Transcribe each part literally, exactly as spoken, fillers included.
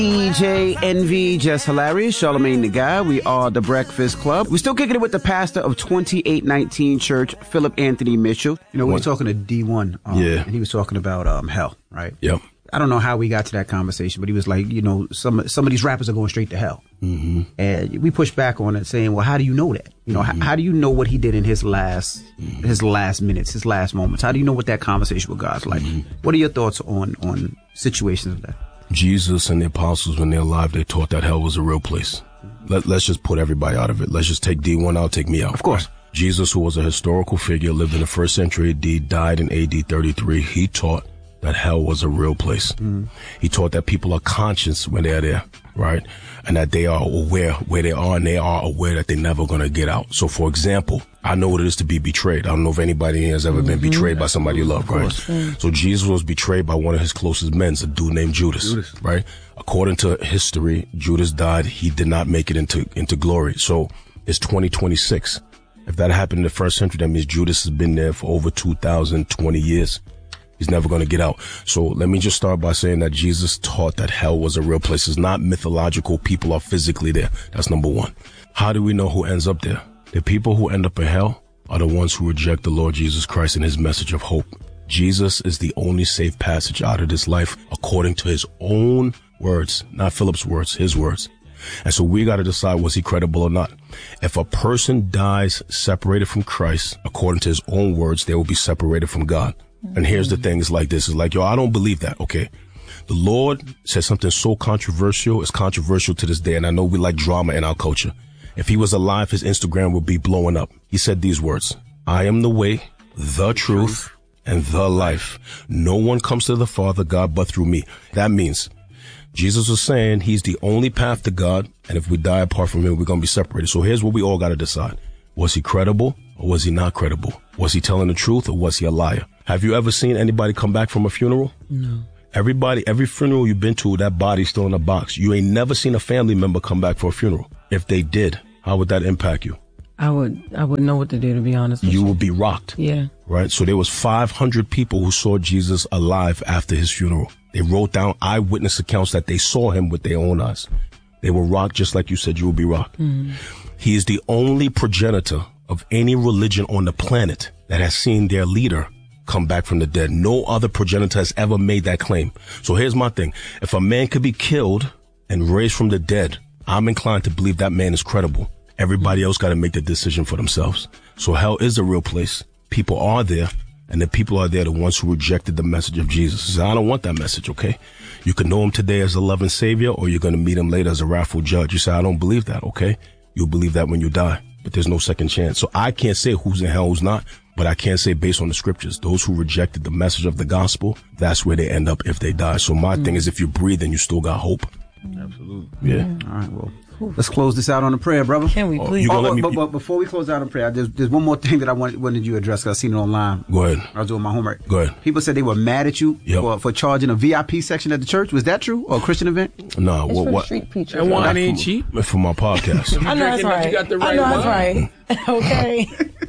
D J Envy, Just Hilarious, Charlamagne the Guy. We are The Breakfast Club. We're still kicking it with the pastor of twenty-eight nineteen Church, Philip Anthony Mitchell. You know, we were talking to D one, um, yeah. and he was talking about um, hell, right? Yep. I don't know how we got to that conversation, but he was like, you know, some some of these rappers are going straight to hell. Mm-hmm. And we pushed back on it saying, well, how do you know that? You know, mm-hmm. how, how do you know what he did in his last mm-hmm. his last minutes, his last moments? How do you know what that conversation with God's like? Mm-hmm. What are your thoughts on, on situations of that? Jesus and the apostles, when they're alive, they taught that hell was a real place. Let, let's just put everybody out of it. Let's just take D one out, take me out. Of course. Jesus, who was a historical figure, lived in the first century A D, died in A D thirty-three. He taught that hell was a real place. Mm. He taught that people are conscious when they're there, right? And that they are aware where they are, and they are aware that they're never going to get out. So, for example, I know what it is to be betrayed. I don't know if anybody has ever mm-hmm. been betrayed by somebody you love, right? Mm. So Jesus was betrayed by one of his closest men, a dude named Judas, Judas, right? According to history, Judas died. He did not make it into, into glory. So it's twenty twenty-six. If that happened in the first century, that means Judas has been there for over two thousand twenty years. He's never going to get out. So let me just start by saying that Jesus taught that hell was a real place. It's not mythological. People are physically there. That's number one. How do we know who ends up there? The people who end up in hell are the ones who reject the Lord Jesus Christ and his message of hope. Jesus is the only safe passage out of this life according to his own words, not Philip's words, his words. And so we got to decide, was he credible or not? If a person dies separated from Christ, according to his own words, they will be separated from God. And here's the thing, it's like this. It's like, yo, I don't believe that, okay? The Lord said something so controversial. It's controversial to this day, and I know we like drama in our culture. If he was alive, his Instagram would be blowing up. He said these words, I am the way, the truth, and the life. No one comes to the Father, God, but through me. That means Jesus was saying he's the only path to God, and if we die apart from him, we're going to be separated. So here's what we all got to decide. Was he credible or was he not credible? Was he telling the truth or was he a liar? Have you ever seen anybody come back from a funeral? No. Everybody, every funeral you've been to, that body's still in a box. You ain't never seen a family member come back for a funeral. If they did, how would that impact you? I would, I wouldn't know what to do, to be honest with you. You would be rocked. Yeah. Right? So there was five hundred people who saw Jesus alive after his funeral. They wrote down eyewitness accounts that they saw him with their own eyes. They were rocked just like you said you would be rocked. Mm-hmm. He is the only progenitor of any religion on the planet that has seen their leader come back from the dead. No other progenitor has ever made that claim. So here's my thing. If a man could be killed and raised from the dead, I'm inclined to believe that man is credible. Everybody else got to make the decision for themselves. So hell is a real place. People are there, and the people are there, the ones who rejected the message of Jesus. So I don't want that message, okay? You can know him today as a loving savior, or you're going to meet him later as a wrathful judge. You say, I don't believe that, okay? You'll believe that when you die, but there's no second chance. So I can't say who's in hell, who's not, but I can say based on the scriptures, those who rejected the message of the gospel, that's where they end up if they die. So my mm. thing is, if you're breathing, you still got hope. Absolutely. Yeah. yeah. All right, well, let's close this out on a prayer, brother. Can we please? Oh, oh, but, but before we close out on prayer, there's, there's one more thing that I wanted, wanted you to address, because I seen it online. Go ahead. I was doing my homework. Go ahead. People said they were mad at you yep. for, for charging a V I P section at the church. Was that true? Or a Christian event? No. It's what? for what? street preachers. And wine ain't cheap. For my podcast. I know that's right. You got the right I know wine. That's right. Okay.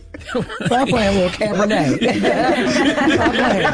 Stop playing with Cabernet. Stop playing.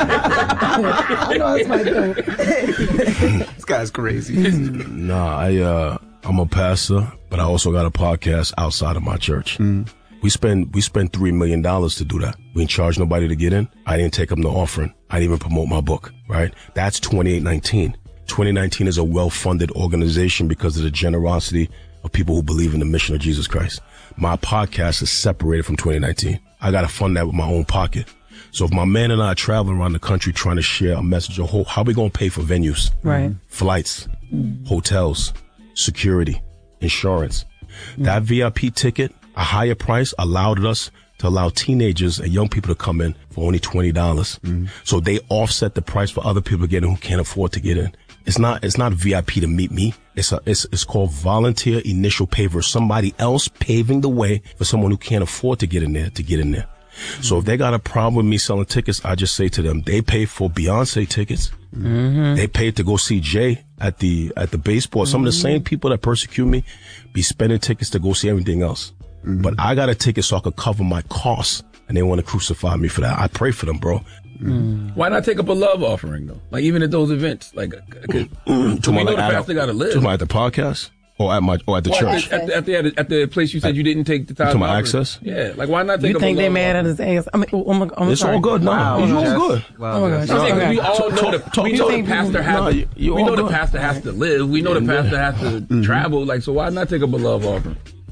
I know that's my thing. This guy's crazy. Nah, I, uh, I'm a pastor, but I also got a podcast outside of my church. Mm. We spend, we spend three million dollars to do that. We didn't charge nobody to get in. I didn't take up no offering. I didn't even promote my book, right? That's twenty-eight nineteen. twenty nineteen is a well-funded organization because of the generosity of people who believe in the mission of Jesus Christ. My podcast is separated from twenty nineteen. I got to fund that with my own pocket. So if my man and I are traveling around the country trying to share a message of hope, how are we going to pay for venues? Right. Flights, mm. hotels, security, insurance. Mm. That V I P ticket, a higher price, allowed us to allow teenagers and young people to come in for only twenty dollars. Mm. So they offset the price for other people getting who can't afford to get in. It's not, it's not V I P to meet me. It's a, it's, it's called volunteer initial paver. Somebody else paving the way for someone who can't afford to get in there to get in there. Mm-hmm. So if they got a problem with me selling tickets, I just say to them, they pay for Beyonce tickets. Mm-hmm. They paid to go see Jay at the, at the baseball. Mm-hmm. Some of the same people that persecute me be spending tickets to go see everything else. Mm-hmm. But I got a ticket so I could cover my costs and they want to crucify me for that. I pray for them, bro. Mm. Why not take up a love offering, though? Like, even at those events. Like, cause, mm. so we know the pastor got to live. To my at the podcast? Or at my, or at the well, church? At the, at, the, at, the, at the place you said you didn't take the time. To my access? Yeah. Like, why not take you up think a they love mad offering? at his ass? I mean, oh, I'm, I'm it's sorry. all good. No, wow, it's all just, good. Wow, oh my gosh. I'm saying, okay. we all Talk, know talk, the, we know the pastor has nah, to, you, we know the good. pastor has to live. We know the pastor has to mm-hmm. travel. Like, so why not take up a love offering?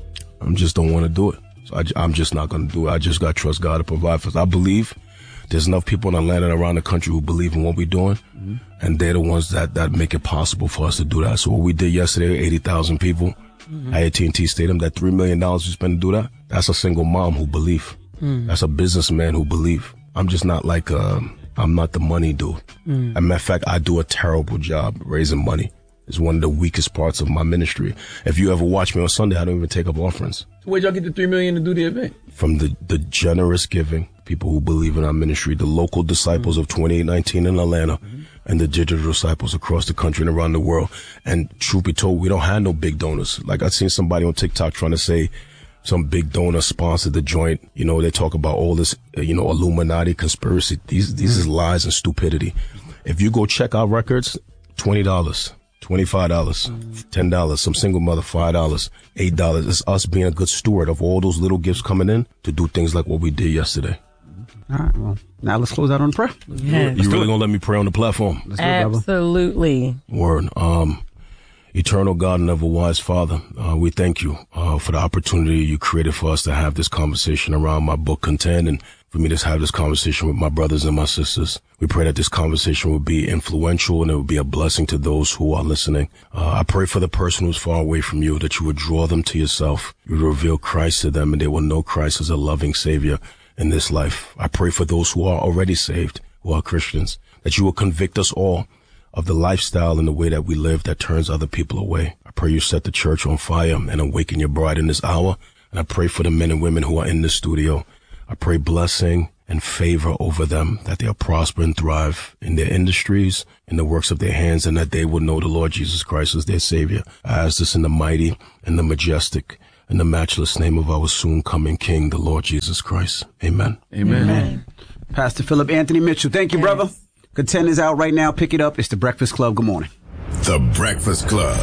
I just don't want to do it. So I, I'm just not going to do it. I just got to trust God to provide for us. I believe there's enough people in Atlanta and around the country who believe in what we're doing, mm-hmm. and they're the ones that, that make it possible for us to do that. So what we did yesterday, eighty thousand people mm-hmm. at A T and T Stadium, that three million dollars we spent to do that, that's a single mom who believe. Mm. That's a businessman who believe. I'm just not like, uh, I'm not the money dude. Mm. As a matter of fact, I do a terrible job raising money. It's one of the weakest parts of my ministry. If you ever watch me on Sunday, I don't even take up offerings. So where'd y'all get the three million dollars to do the event? From the, the generous giving, people who believe in our ministry, the local disciples mm-hmm. of twenty-eight nineteen in Atlanta, mm-hmm. and the digital disciples across the country and around the world. And truth be told, we don't have no big donors. Like I seen somebody on TikTok trying to say some big donor sponsored the joint. You know, they talk about all this, uh, you know, Illuminati conspiracy. These, these mm-hmm. is lies and stupidity. If you go check our records, twenty dollars. twenty-five dollars, ten dollars, some single mother, five dollars, eight dollars. It's us being a good steward of all those little gifts coming in to do things like what we did yesterday. All right, well, now let's close out on prayer. Yes. You really gonna let me pray on the platform? Let's do it, Absolutely. Word. Um, eternal God and ever-wise Father, uh, we thank you uh, for the opportunity you created for us to have this conversation around my book, Contend, and for me to have this conversation with my brothers and my sisters. We pray that this conversation will be influential and it will be a blessing to those who are listening. Uh, I pray for the person who's far away from you, that you would draw them to yourself. You would reveal Christ to them and they will know Christ as a loving Savior in this life. I pray for those who are already saved, who are Christians, that you will convict us all of the lifestyle and the way that we live that turns other people away. I pray you set the church on fire and awaken your bride in this hour. And I pray for the men and women who are in this studio. I pray blessing and favor over them, that they'll prosper and thrive in their industries, in the works of their hands, and that they will know the Lord Jesus Christ as their Savior. I ask this in the mighty and the majestic and the matchless name of our soon coming King, the Lord Jesus Christ. Amen. Amen. Amen. Pastor Philip Anthony Mitchell, thank you, yes. brother. Contend is out right now. Pick it up. It's The Breakfast Club. Good morning. The Breakfast Club.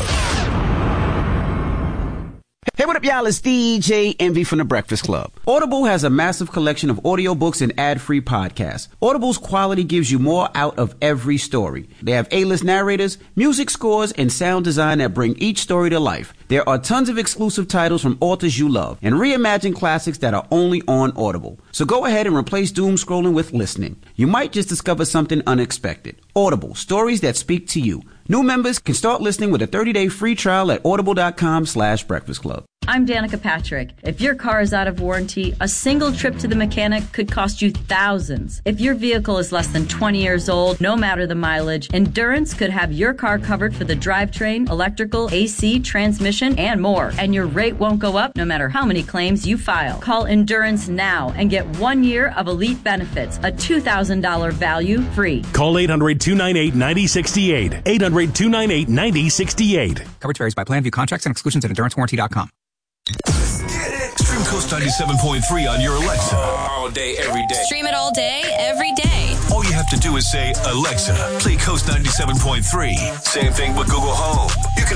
Hey, what up, y'all? It's D J Envy from The Breakfast Club. Audible has a massive collection of audiobooks and ad-free podcasts. Audible's quality gives you more out of every story. They have A-list narrators, music scores, and sound design that bring each story to life. There are tons of exclusive titles from authors you love and reimagined classics that are only on Audible. So go ahead and replace doom scrolling with listening. You might just discover something unexpected. Audible, stories that speak to you. New members can start listening with a thirty-day free trial at audible.com slash breakfast club. I'm Danica Patrick. If your car is out of warranty, a single trip to the mechanic could cost you thousands. If your vehicle is less than twenty years old, no matter the mileage, Endurance could have your car covered for the drivetrain, electrical, A C, transmission, and more. And your rate won't go up no matter how many claims you file. Call Endurance now and get one year of elite benefits, a two thousand dollars value free. Call eight hundred, two nine eight, nine zero six eight. eight hundred, two nine eight, nine zero six eight. Coverage varies by plan. View contracts and exclusions at endurance warranty dot com. Stream Coast ninety-seven point three on your Alexa. All day, every day. Stream it all day, every day. All you have to do is say, Alexa, play Coast ninety-seven point three. Same thing with Google Home. You can